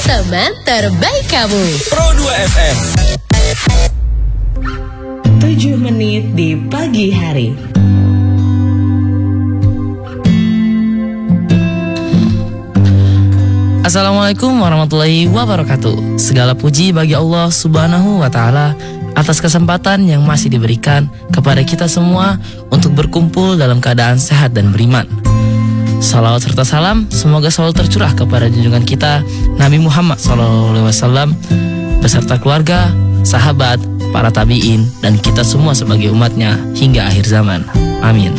Teman terbaik kamu. Pro 2 FM. 7 menit di pagi hari. Assalamualaikum warahmatullahi wabarakatuh. Segala puji bagi Allah subhanahu wa ta'ala atas kesempatan yang masih diberikan kepada kita semua untuk berkumpul dalam keadaan sehat dan beriman. Salawat serta salam semoga selalu tercurah kepada junjungan kita Nabi Muhammad SAW beserta keluarga, sahabat, para tabi'in, dan kita semua sebagai umatnya hingga akhir zaman. Amin.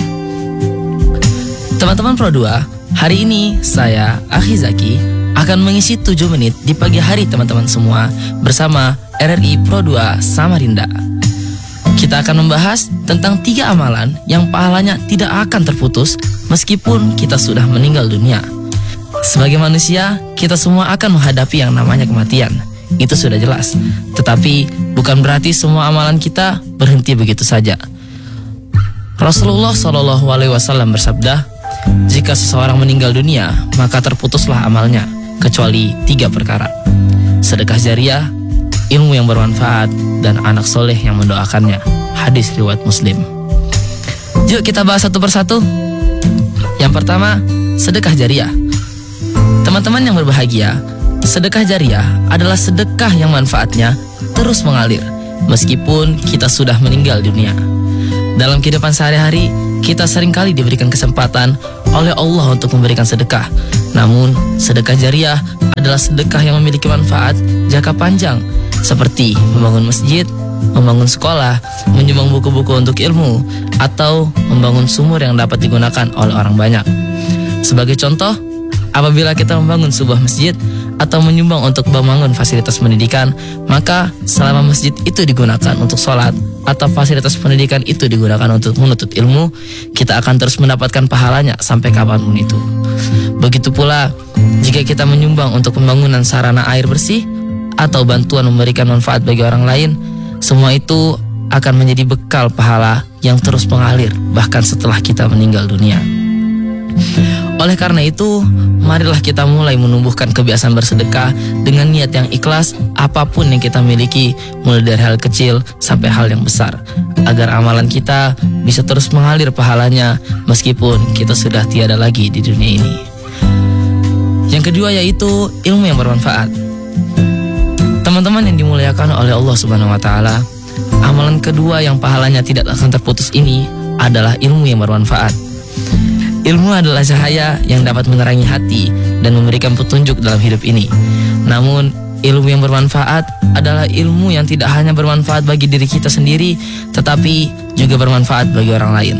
Teman-teman Pro 2, hari ini saya, Akhi Zaki, akan mengisi 7 menit di pagi hari teman-teman semua bersama RRI Pro 2 Samarinda. Kita akan membahas tentang 3 amalan yang pahalanya tidak akan terputus meskipun kita sudah meninggal dunia. Sebagai manusia, kita semua akan menghadapi yang namanya kematian. Itu sudah jelas. Tetapi bukan berarti semua amalan kita berhenti begitu saja. Rasulullah SAW bersabda, jika seseorang meninggal dunia, maka terputuslah amalnya, kecuali 3 perkara: sedekah jariah, ilmu yang bermanfaat, dan anak soleh yang mendoakannya. Hadis riwayat Muslim. Yuk kita bahas satu persatu. Yang pertama, sedekah jariah. Teman-teman yang berbahagia, sedekah jariah adalah sedekah yang manfaatnya terus mengalir meskipun kita sudah meninggal dunia. Dalam kehidupan sehari-hari, kita seringkali diberikan kesempatan oleh Allah untuk memberikan sedekah. Namun, sedekah jariah adalah sedekah yang memiliki manfaat jangka panjang, seperti membangun masjid, membangun sekolah, menyumbang buku-buku untuk ilmu, atau membangun sumur yang dapat digunakan oleh orang banyak. Sebagai contoh, apabila kita membangun sebuah masjid atau menyumbang untuk membangun fasilitas pendidikan, maka selama masjid itu digunakan untuk sholat atau fasilitas pendidikan itu digunakan untuk menuntut ilmu, kita akan terus mendapatkan pahalanya sampai kapanpun itu. Begitu pula jika kita menyumbang untuk pembangunan sarana air bersih atau bantuan memberikan manfaat bagi orang lain, semua itu akan menjadi bekal pahala yang terus mengalir bahkan setelah kita meninggal dunia. Oleh karena itu, marilah kita mulai menumbuhkan kebiasaan bersedekah dengan niat yang ikhlas apapun yang kita miliki, mulai dari hal kecil sampai hal yang besar, agar amalan kita bisa terus mengalir pahalanya meskipun kita sudah tiada lagi di dunia ini. Yang kedua yaitu ilmu yang bermanfaat. Teman-teman yang dimuliakan oleh Allah Subhanahu wa ta'ala, amalan kedua yang pahalanya tidak akan terputus ini adalah ilmu yang bermanfaat. Ilmu adalah cahaya yang dapat menerangi hati dan memberikan petunjuk dalam hidup ini. Namun, ilmu yang bermanfaat adalah ilmu yang tidak hanya bermanfaat bagi diri kita sendiri, tetapi juga bermanfaat bagi orang lain.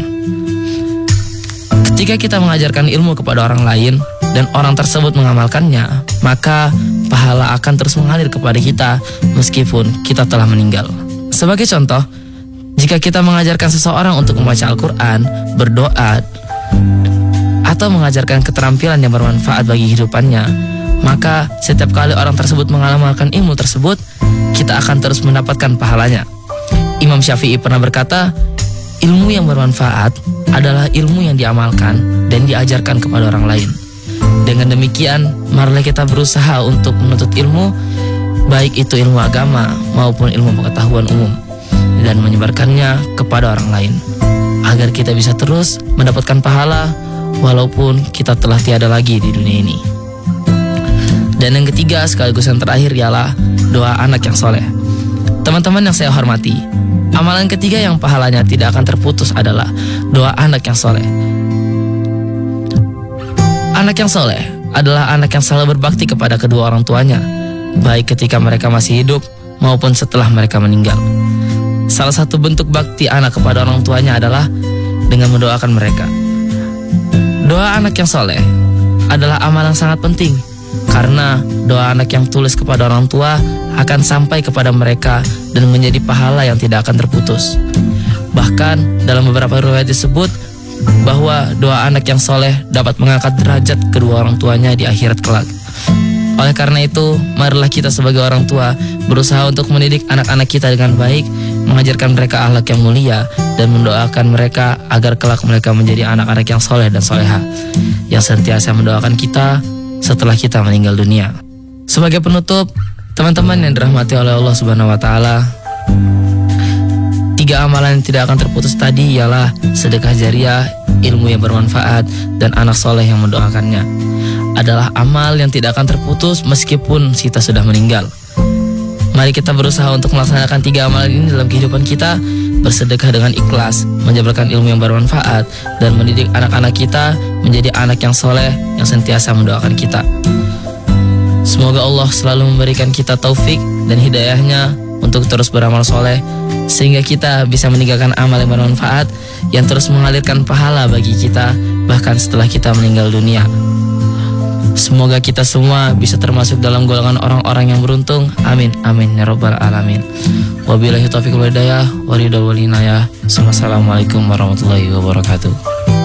Ketika kita mengajarkan ilmu kepada orang lain dan orang tersebut mengamalkannya, maka pahala akan terus mengalir kepada kita meskipun kita telah meninggal. Sebagai contoh, jika kita mengajarkan seseorang untuk membaca Al-Quran, berdoa, atau mengajarkan keterampilan yang bermanfaat bagi kehidupannya, maka setiap kali orang tersebut mengamalkan ilmu tersebut, kita akan terus mendapatkan pahalanya. Imam Syafi'i pernah berkata, ilmu yang bermanfaat adalah ilmu yang diamalkan dan diajarkan kepada orang lain. Dengan demikian, marilah kita berusaha untuk menuntut ilmu, baik itu ilmu agama maupun ilmu pengetahuan umum, dan menyebarkannya kepada orang lain, agar kita bisa terus mendapatkan pahala walaupun kita telah tiada lagi di dunia ini. Dan yang ketiga sekaligus yang terakhir ialah doa anak yang soleh. Teman-teman yang saya hormati, amalan ketiga yang pahalanya tidak akan terputus adalah doa anak yang soleh. Anak yang soleh adalah anak yang selalu berbakti kepada kedua orang tuanya, baik ketika mereka masih hidup maupun setelah mereka meninggal. Salah satu bentuk bakti anak kepada orang tuanya adalah dengan mendoakan mereka. Doa anak yang soleh adalah amalan sangat penting, karena doa anak yang tulus kepada orang tua akan sampai kepada mereka dan menjadi pahala yang tidak akan terputus. Bahkan dalam beberapa riwayat disebut bahwa doa anak yang soleh dapat mengangkat derajat kedua orang tuanya di akhirat kelak. Oleh karena itu, marilah kita sebagai orang tua berusaha untuk mendidik anak-anak kita dengan baik, mengajarkan mereka akhlak yang mulia, dan mendoakan mereka agar kelak mereka menjadi anak-anak yang soleh dan soleha, yang sentiasa mendoakan kita setelah kita meninggal dunia. Sebagai penutup, teman-teman yang dirahmati oleh Allah Subhanahu wa taala, 3 amalan yang tidak akan terputus tadi ialah sedekah jariah, ilmu yang bermanfaat, dan anak soleh yang mendoakannya. Adalah amal yang tidak akan terputus meskipun kita sudah meninggal. Mari kita berusaha untuk melaksanakan 3 amalan ini dalam kehidupan kita, bersedekah dengan ikhlas, menyebarkan ilmu yang bermanfaat, dan mendidik anak-anak kita menjadi anak yang soleh yang sentiasa mendoakan kita. Semoga Allah selalu memberikan kita taufik dan hidayahnya untuk terus beramal soleh, sehingga kita bisa meninggalkan amal yang bermanfaat yang terus mengalirkan pahala bagi kita bahkan setelah kita meninggal dunia. Semoga kita semua bisa termasuk dalam golongan orang-orang yang beruntung. Amin, amin ya rabbal alamin. Wabillahi taufiq wal hidayah, waridul wal inayah. Wassalamualaikum warahmatullahi wabarakatuh.